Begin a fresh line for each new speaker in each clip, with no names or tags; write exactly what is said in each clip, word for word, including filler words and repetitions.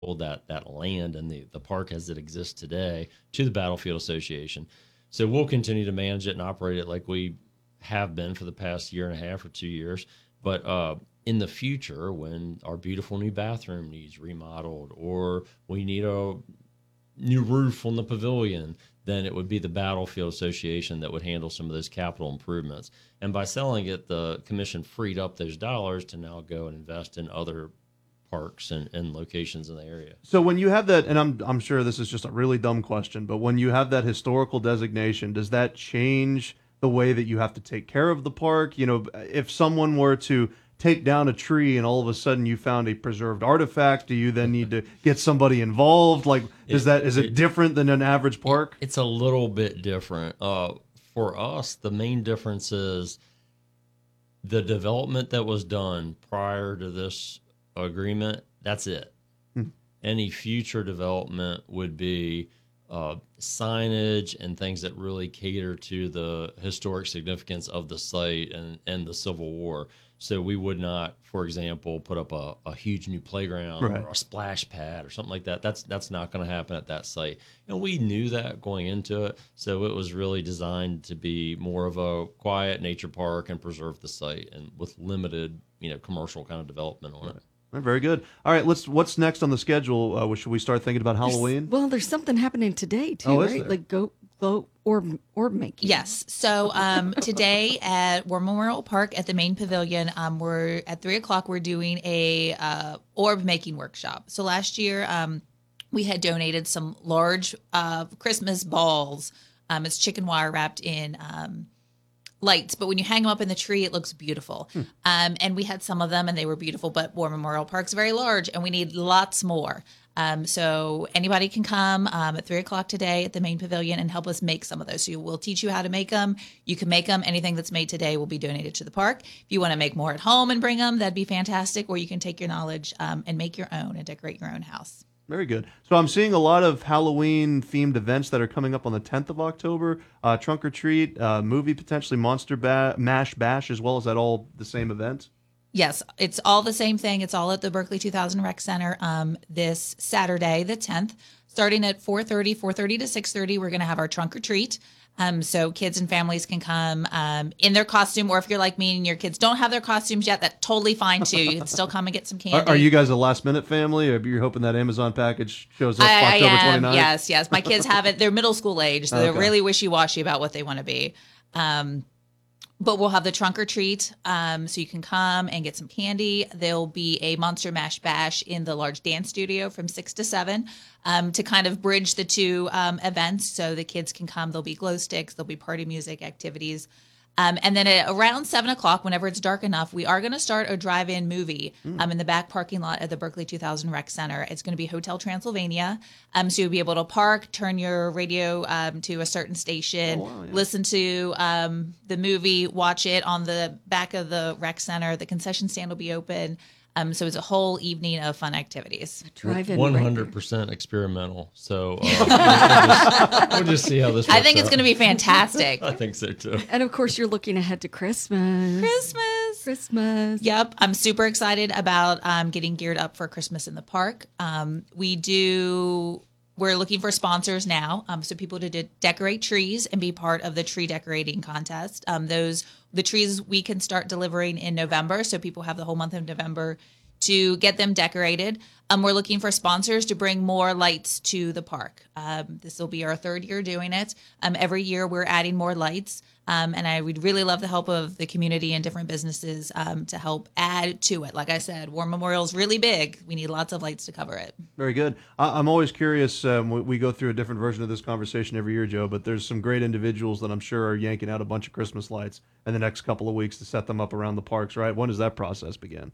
that that land and the the park as it exists today to the Battlefield Association. So we'll continue to manage it and operate it like we have been for the past year and a half or two years. But uh, in the future, when our beautiful new bathroom needs remodeled, or we need a new roof on the pavilion, then it would be the Battlefield Association that would handle some of those capital improvements. And by selling it, the commission freed up those dollars to now go and invest in other parks and, and locations in the area.
So when you have that, and I'm I'm sure this is just a really dumb question, but when you have that historical designation, does that change the way that you have to take care of the park? You know, if someone were to take down a tree and all of a sudden you found a preserved artifact, do you then need to get somebody involved? Like, is
It-
that is it,
it-
different than an average park?
It's a little bit different. Uh, for us, the main difference is the development that was done prior to this agreement. That's it.
Hmm.
Any future development would be uh, signage and things that really cater to the historic significance of the site and, and the Civil War. So we would not, for example, put up a, a huge new playground
Right.
or a splash pad or something like that. That's that's not going to happen at that site. And we knew that going into it. So it was really designed to be more of a quiet nature park and preserve the site, and with limited, you know, commercial kind of development on it.
All right, very good. All right, let's. What's next on the schedule? Uh, should we start thinking about Halloween?
Well, there's something happening today too,
Oh, is
right?
there?
Like go glow orb orb making.
Yes. So um, today at War Memorial Park at the main pavilion, um, we're at three o'clock. We're doing a uh, orb making workshop. So last year um, we had donated some large uh, Christmas balls. Um, it's chicken wire wrapped in um, lights, but when you hang them up in the tree, it looks beautiful.
Hmm.
Um, and we had some of them, and they were beautiful. But War Memorial Park's very large, and we need lots more. Um, so anybody can come um, at three o'clock today at the main pavilion and help us make some of those. So we'll teach you how to make them. You can make them. Anything that's made today will be donated to the park. If you want to make more at home and bring them, that'd be fantastic. Or you can take your knowledge um, and make your own and decorate your own house.
Very good. So I'm seeing a lot of Halloween themed events that are coming up on the tenth of October. Uh, Trunk or Treat, uh, movie potentially, Monster ba- Mash Bash as well. Is that all the same event?
Yes, it's all the same thing. It's all at the Berkeley two thousand Rec Center um, this Saturday, the tenth, starting at four thirty, four thirty to six thirty. We're going to have our trunk or treat. Um, so kids and families can come um, in their costume, or if you're like me and your kids don't have their costumes yet, that's totally fine too. You can still come and get some candy.
Are, are you guys a last minute family, or you're hoping that Amazon package shows up
I, I
October
am,
twenty-ninth?
yes, yes. My kids have it. They're middle school age, so
Okay.
they're really wishy-washy about what they want to be. Um, but we'll have the trunk or treat, um, so you can come and get some candy. There'll be a Monster Mash Bash in the large dance studio from six to seven um, to kind of bridge the two um, events, so the kids can come. There'll be glow sticks, there'll be party music activities. Um, and then at around seven o'clock, whenever it's dark enough, we are going to start a drive-in movie um, in the back parking lot at the Berkeley two thousand Rec Center. It's going to be Hotel Transylvania. Um, so you'll be able to park, turn your radio um, to a certain station,
Oh, wow, yeah.
listen to um, the movie, watch it on the back of the rec center. The concession stand will be open. Um, so it's a whole evening of fun activities.
Drive-in.
One
right
hundred
there.
percent experimental. So uh, we'll, just, we'll just see how this.
I
works
think it's
out.
going to be fantastic.
I think so too.
And of course, you're looking ahead to Christmas.
Christmas.
Christmas.
Yep, I'm super excited about um, getting geared up for Christmas in the park. Um, we do. We're looking for sponsors now, um, so people to de- decorate trees and be part of the tree decorating contest. Um, those the trees we can start delivering in November, so people have the whole month of November to get them decorated. Um, we're looking for sponsors to bring more lights to the park. Um, this will be our third year doing it. Um, every year we're adding more lights. Um, and I would really love the help of the community and different businesses um, to help add to it. Like I said, War Memorial is really big. We need lots of lights to cover it.
Very good. I, I'm always curious. Um, we, we go through a different version of this conversation every year, Joe, but there's some great individuals that I'm sure are yanking out a bunch of Christmas lights in the next couple of weeks to set them up around the parks, right? When does that process begin?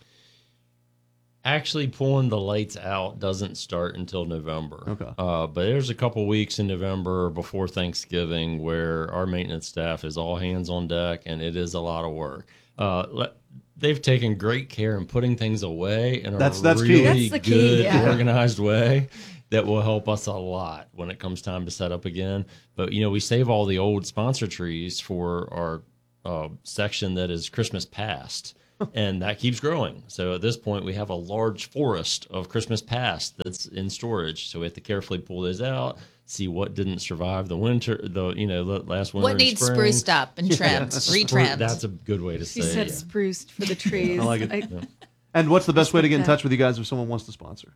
Actually, pulling the lights out doesn't start until November.
Okay.
Uh, but there's a couple weeks in November before Thanksgiving where our maintenance staff is all hands on deck, and it is a lot of work. Uh, le- they've taken great care in putting things away in a
That's- that's key.
really
That's the key,
good,
yeah.
organized way that will help us a lot when it comes time to set up again. But, you know, we save all the old sponsor trees for our uh, section that is Christmas past. and that keeps growing. So at this point, we have a large forest of Christmas past that's in storage. So we have to carefully pull those out, see what didn't survive the winter, the you know the last winter.
What
and
needs
spring.
spruced up and trimmed,
Spru-
retrimmed.
That's a good way to
She
say
said
it.
spruced for the trees.
I like it.
I-
Yeah.
And what's the best way to get in
that.
touch with you guys if someone wants to sponsor?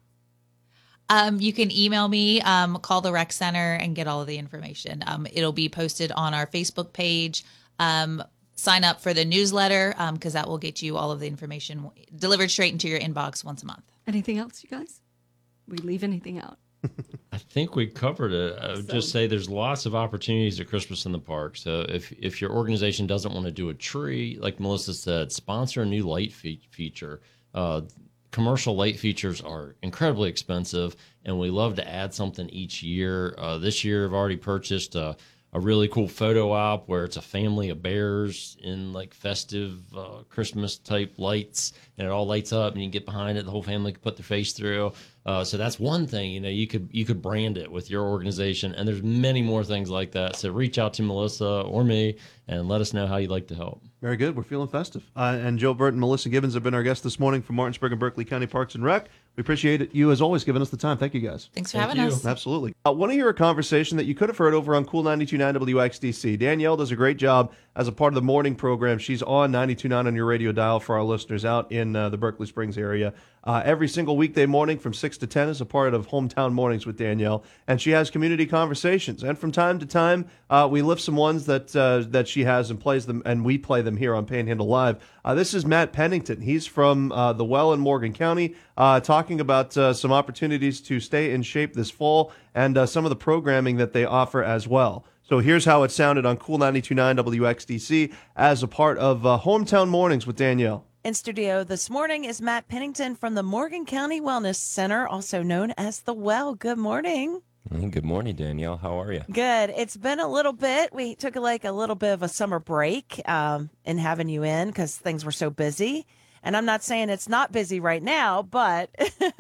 Um, you can email me, um, call the rec center, and get all of the information. Um, it'll be posted on our Facebook page. Um, sign up for the newsletter because that will get you all of the information delivered straight into your inbox once a month.
Anything else, you guys? We leave anything out?
I think we covered it. I would
So-
just say there's lots of opportunities at Christmas in the Park. So if if your organization doesn't want to do a tree, like Melissa said, sponsor a new light fe- feature. Uh, commercial light features are incredibly expensive, and we love to add something each year. Uh, this year, I've already purchased a, a really cool photo op where it's a family of bears in like festive uh, Christmas type lights, and it all lights up, and you can get behind it. The whole family can put their face through. Uh, so that's one thing, you know, you could you could brand it with your organization, and there's many more things like that. So reach out to Melissa or me and let us know how you'd like to help.
Very good. We're feeling festive. Uh, and Joe Burton, Melissa Gibbons have been our guests this morning from Martinsburg and Berkeley County Parks and Rec. We appreciate it. You, as always, giving us the time. Thank you, guys.
Thanks for
Thank
having
you.
us.
Absolutely. I want to hear a conversation that you could have heard over on Cool ninety-two point nine W X D C. Danielle does a great job as a part of the morning program. She's on ninety-two point nine on your radio dial for our listeners out in uh, the Berkeley Springs area. Uh, every single weekday morning from six to ten is a part of Hometown Mornings with Danielle, and she has community conversations. And from time to time, uh, we lift some ones that uh, that she has and plays them, and we play them here on Panhandle Live. Uh, this is Matt Pennington. He's from uh, the Well in Morgan County, uh, talking about uh, some opportunities to stay in shape this fall and uh, some of the programming that they offer as well. So here's how it sounded on Cool ninety-two point nine W X D C as a part of uh, Hometown Mornings with Danielle.
In studio this morning is Matt Pennington from the Morgan County Wellness Center, also known as The Well. Good morning.
Good morning, Danielle. How are you?
Good. It's been a little bit. We took like a little bit of a summer break um, in having you in because things were so busy. And I'm not saying it's not busy right now, but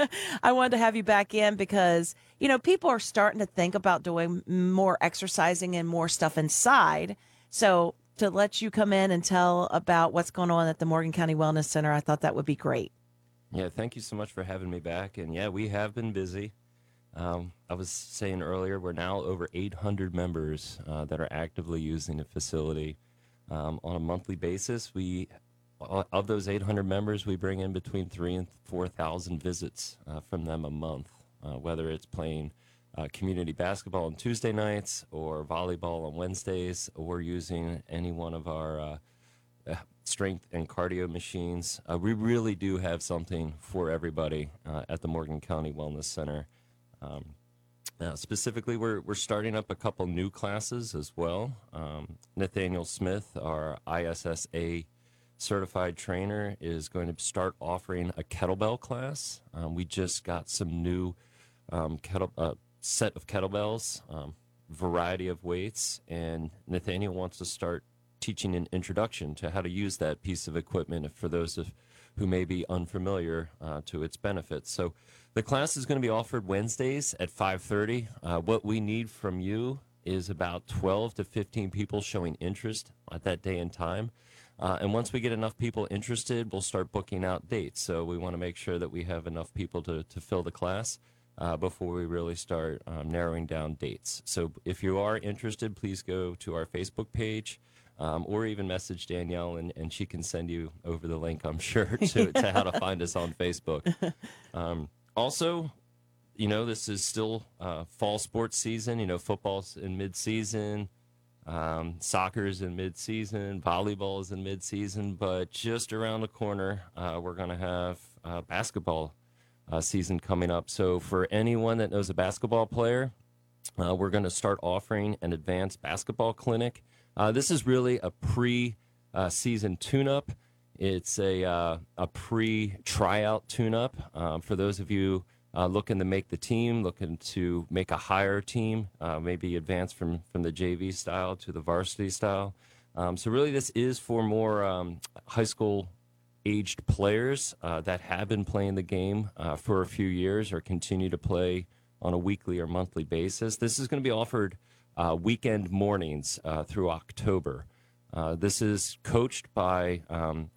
I wanted to have you back in because, you know, people are starting to think about doing more exercising and more stuff inside. So to let you come in and tell about what's going on at the Morgan County Wellness Center, I thought that would be great.
Yeah, thank you so much for having me back. And yeah, we have been busy. Um, I was saying earlier, we're now over eight hundred members uh, that are actively using the facility um, on a monthly basis. We, of those eight hundred members, we bring in between three and four thousand visits uh, from them a month, uh, whether it's playing uh, community basketball on Tuesday nights or volleyball on Wednesdays, or using any one of our uh, uh, strength and cardio machines. Uh, we really do have something for everybody uh, at the Morgan County Wellness Center. Um, uh, specifically, we're we're starting up a couple new classes as well. Um, Nathaniel Smith, our I S S A certified trainer, is going to start offering a kettlebell class. Um, we just got some new um, kettle uh, set of kettlebells, um, variety of weights, and Nathaniel wants to start teaching an introduction to how to use that piece of equipment for those of, who may be unfamiliar uh, to its benefits. So the class is going to be offered Wednesdays at five thirty. Uh, what we need from you is about twelve to fifteen people showing interest at that day and time. Uh, and once we get enough people interested, we'll start booking out dates. So we want to make sure that we have enough people to, to fill the class uh, before we really start um, narrowing down dates. So if you are interested, please go to our Facebook page. Um, or even message Danielle, and, and she can send you over the link, I'm sure, to, to how to find us on Facebook. Um, also, you know, this is still uh, fall sports season. You know, football's in mid-season, um, soccer's in mid-season, volleyball is in mid-season, but just around the corner, uh, we're going to have uh, basketball uh, season coming up. So for anyone that knows a basketball player, uh, we're going to start offering an advanced basketball clinic. Uh, this is really a pre-season uh, tune-up. It's a uh, a pre-tryout tune-up um, for those of you uh, looking to make the team, looking to make a higher team, uh, maybe advance from, from the J V style to the varsity style. Um, so really this is for more um, high school-aged players uh, that have been playing the game uh, for a few years or continue to play on a weekly or monthly basis. This is going to be offered Uh, weekend mornings uh, through October. Uh, this is coached by um,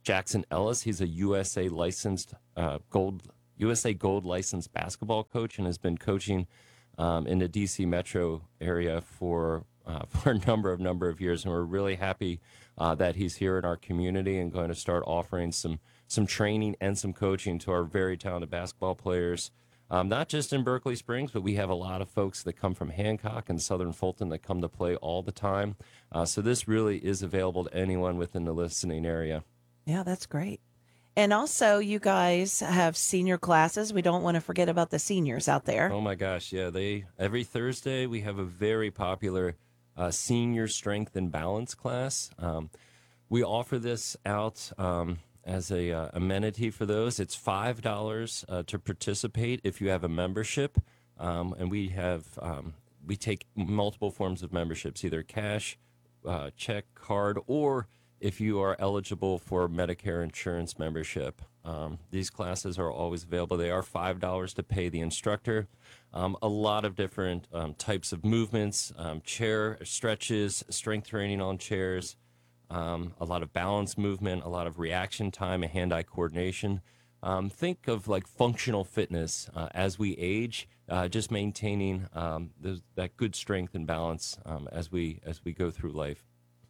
Jackson Ellis. He's a U S A licensed uh, gold U S A Gold licensed basketball coach and has been coaching um, in the D C metro area for uh, for a number of number of years. And we're really happy uh, that he's here in our community and going to start offering some some training and some coaching to our very talented basketball players. Um, not just in Berkeley Springs, but we have a lot of folks that come from Hancock and Southern Fulton that come to play all the time. Uh, so this really is available to anyone within the listening area.
Yeah, that's great. And also, you guys have senior classes. We don't want to forget about the seniors out there.
Oh my gosh, yeah! They every Thursday we have a very popular uh, senior strength and balance class. Um, we offer this out um, as a uh, amenity for those. It's five dollars uh, to participate if you have a membership, um, and we have um, we take multiple forms of memberships, either cash, uh, check, card, or if you are eligible for Medicare insurance membership. Um, these classes are always available. They are five dollars to pay the instructor. Um, a lot of different um, types of movements, um, chair stretches, strength training on chairs, um, a lot of balance movement, a lot of reaction time and hand-eye coordination. Um, think of like functional fitness uh, as we age, uh, just maintaining um, those, that good strength and balance um, as we as we go through life.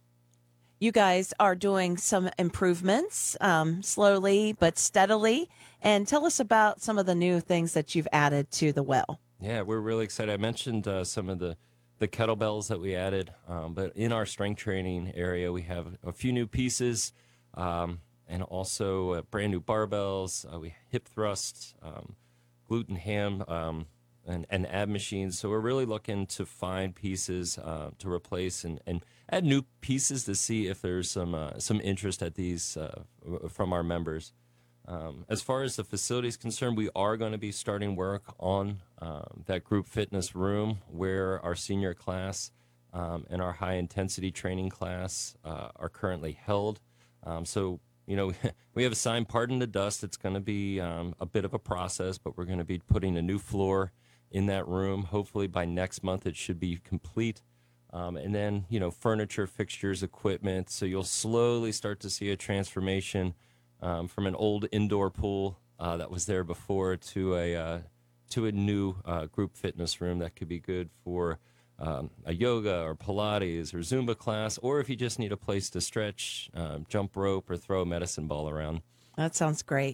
You guys are doing some improvements um, slowly but steadily. And tell us about some of the new things that you've added to the well.
Yeah, we're really excited. I mentioned uh, some of the, the kettlebells that we added, um, but in our strength training area, we have a few new pieces um, and also uh, brand new barbells. Uh, we hip thrusts, um, glute and ham, um, and, and ab machines. So we're really looking to find pieces uh, to replace and, and add new pieces to see if there's some uh, some interest at these uh, from our members. Um, as far as the facility is concerned, we are going to be starting work on um, that group fitness room where our senior class um, and our high intensity training class uh, are currently held. Um, so, you know, we have assigned part in the dust. It's going to be um, a bit of a process, but we're going to be putting a new floor in that room. Hopefully by next month it should be complete. Um, and then, you know, furniture, fixtures, equipment. So you'll slowly start to see a transformation um, from an old indoor pool uh, that was there before to a uh, to a new uh, group fitness room that could be good for um, a yoga or Pilates or Zumba class, or if you just need a place to stretch, um, jump rope, or throw a medicine ball around.
That sounds great.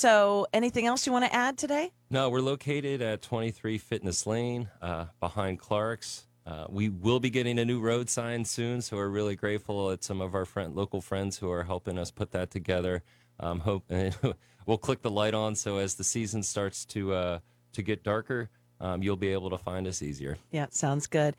So anything else you want to add today?
No, we're located at twenty-three Fitness Lane uh, behind Clark's. Uh, we will be getting a new road sign soon, so we're really grateful at some of our friend, local friends who are helping us put that together. Um, hope we'll click the light on, so as the season starts to uh, to get darker, um, you'll be able to find us easier.
Yeah, sounds good.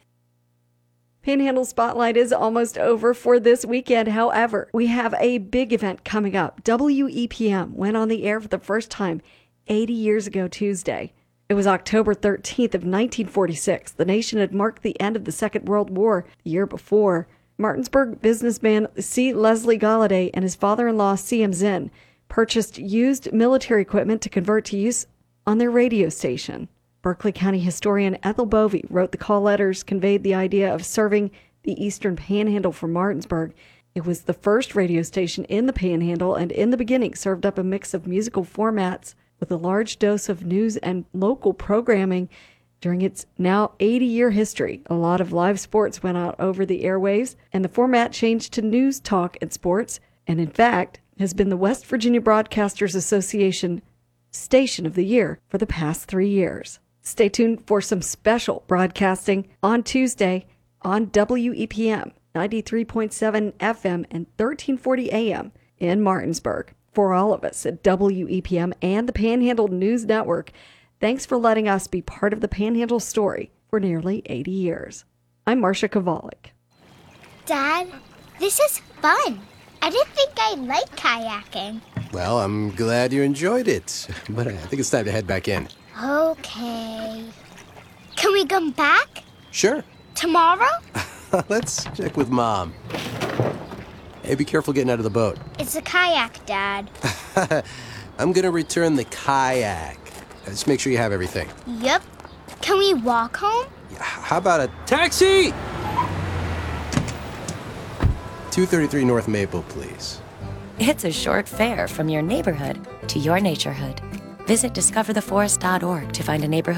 Panhandle Spotlight is almost over for this weekend. However, we have a big event coming up. W E P M went on the air for the first time eighty years ago Tuesday. It was October thirteenth of nineteen forty-six. The nation had marked the end of the Second World War the year before. Martinsburg businessman C. Leslie Galladay and his father-in-law C M Zinn purchased used military equipment to convert to use on their radio station. Berkeley County historian Ethel Bovey wrote the call letters, conveyed the idea of serving the Eastern Panhandle from Martinsburg. It was the first radio station in the Panhandle, and in the beginning served up a mix of musical formats with a large dose of news and local programming. During its now eighty-year history, a lot of live sports went out over the airwaves, and the format changed to news, talk, and sports, and in fact, has been the West Virginia Broadcasters Association Station of the Year for the past three years. Stay tuned for some special broadcasting on Tuesday on W E P M, ninety-three point seven F M and thirteen forty A M in Martinsburg. For all of us at W E P M and the Panhandle News Network, thanks for letting us be part of the Panhandle story for nearly eighty years. I'm Marcia Kovalik.
Dad, this is fun. I didn't think I'd like kayaking.
Well, I'm glad you enjoyed it, but I think it's time to head back in.
Okay. Can we come back?
Sure.
Tomorrow?
Let's check with Mom. Hey, be careful getting out of the boat.
It's a kayak, Dad.
I'm gonna return the kayak. Just make sure you have everything.
Yep. Can we walk home?
How about a taxi? two thirty-three North Maple, please.
It's a short fare from your neighborhood to your naturehood. Visit discover the forest dot org to find a neighborhood